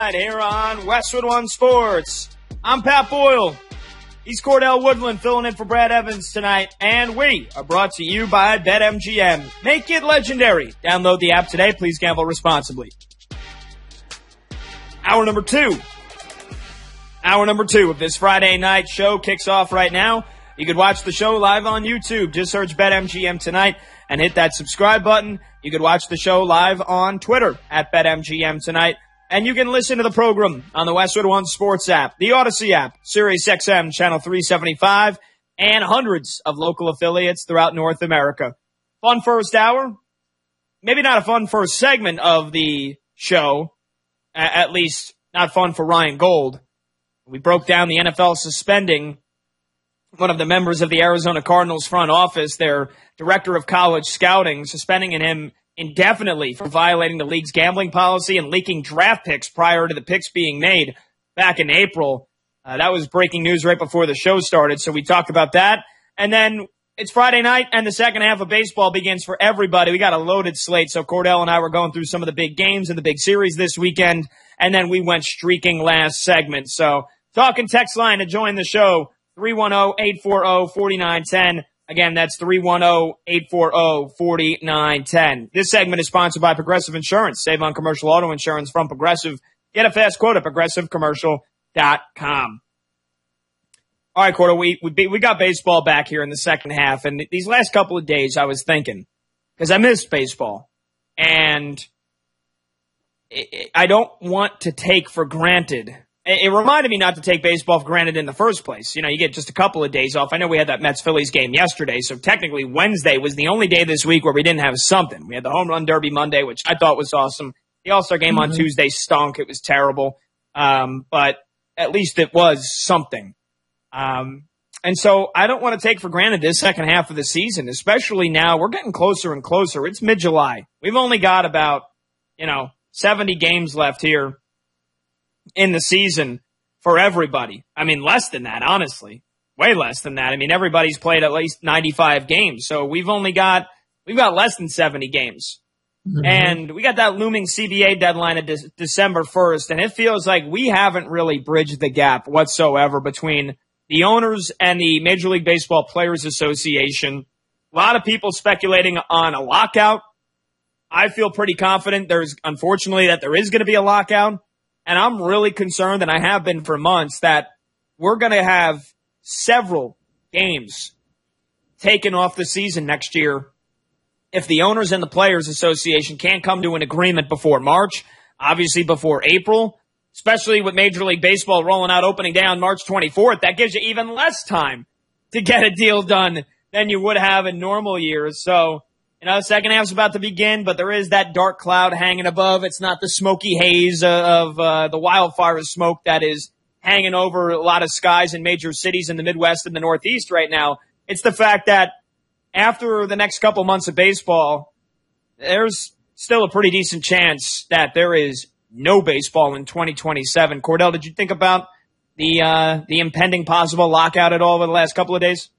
Here on Westwood One Sports. I'm Pat Boyle. He's Cordell Woodland filling in for Brad Evans tonight. And we are brought to you by BetMGM. Make it legendary. Download the app today. Please gamble responsibly. Hour number two of this Friday night show kicks off right now. You could watch the show live on YouTube. Just search BetMGM tonight and hit that subscribe button. You could watch the show live on Twitter at BetMGM tonight. And you can listen to the program on the Westwood One Sports app, the Odyssey app, Sirius XM Channel 375, and hundreds of local affiliates throughout North America. Fun first hour. Maybe not a fun first segment of the show, at least not fun for Ryan Gold. We broke down the NFL suspending one of the members of the Arizona Cardinals front office, their director of college scouting, suspending him indefinitely for violating the league's gambling policy and leaking draft picks prior to the picks being made back in April. That was breaking news right before the show started, so we talked about that. And then it's Friday night, and the second half of baseball begins for everybody. We got a loaded slate, so Cordell and I were going through some of the big games and the big series this weekend, and then we went streaking last segment. So talking text line to join the show, 310-840-4910. Again, that's 310-840-4910. This segment is sponsored by Progressive Insurance. Save on commercial auto insurance from Progressive. Get a fast quote at progressivecommercial.com. All right, Cordo, we got baseball back here in the second half, and these last couple of days I was thinking, because I missed baseball, and I don't want to take for granted. It reminded me not to take baseball for granted in the first place. You know, you get just a couple of days off. I know we had that Mets-Phillies game yesterday, so technically Wednesday was the only day this week where we didn't have something. We had the Home Run Derby Monday, which I thought was awesome. The All-Star game on Tuesday stunk. It was terrible. But at least it was something. And so I don't want to take for granted this second half of the season, especially now. We're getting closer and closer. It's mid-July. We've only got about, 70 games left here in the season for everybody. I mean, less than that, honestly. Way less than that. I mean, everybody's played at least 95 games. So we've got less than 70 games. Mm-hmm. And we got that looming CBA deadline of December 1st. And it feels like we haven't really bridged the gap whatsoever between the owners and the Major League Baseball Players Association. A lot of people speculating on a lockout. I feel pretty confident unfortunately, that there is going to be a lockout. And I'm really concerned, and I have been for months, that we're going to have several games taken off the season next year if the owners and the Players Association can't come to an agreement before March, obviously before April, especially with Major League Baseball rolling out opening day on March 24th. That gives you even less time to get a deal done than you would have in normal years. So, the second half's about to begin, but there is that dark cloud hanging above. It's not the smoky haze of the wildfire smoke that is hanging over a lot of skies in major cities in the Midwest and the Northeast right now. It's the fact that after the next couple months of baseball, there's still a pretty decent chance that there is no baseball in 2027. Cordell, did you think about the impending possible lockout at all over the last couple of days?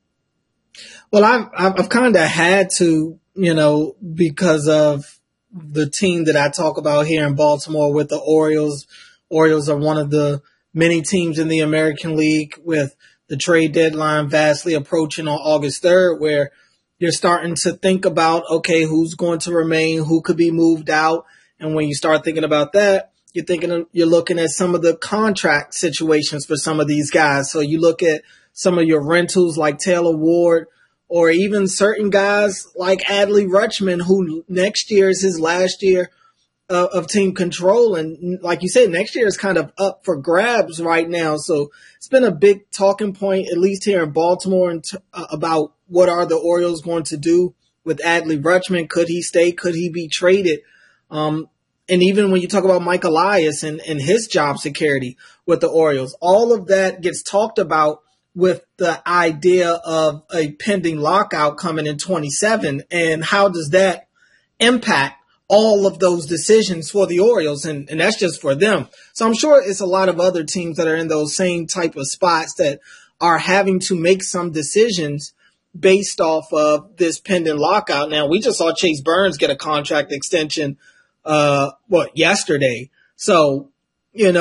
Well, I've kind of had to, because of the team that I talk about here in Baltimore with the Orioles. Orioles are one of the many teams in the American League with the trade deadline vastly approaching on August 3rd, where you're starting to think about, okay, who's going to remain, who could be moved out. And when you start thinking about that, you're looking at some of the contract situations for some of these guys. So you look at some of your rentals like Taylor Ward, or even certain guys like Adley Rutschman, who next year is his last year of team control. And like you said, next year is kind of up for grabs right now. So it's been a big talking point, at least here in Baltimore, about what are the Orioles going to do with Adley Rutschman. Could he stay? Could he be traded? And even when you talk about Mike Elias and his job security with the Orioles, all of that gets talked about with the idea of a pending lockout coming in 27. And how does that impact all of those decisions for the Orioles? And that's just for them. So I'm sure it's a lot of other teams that are in those same type of spots that are having to make some decisions based off of this pending lockout. Now, we just saw Chase Burns get a contract extension, yesterday. So you know.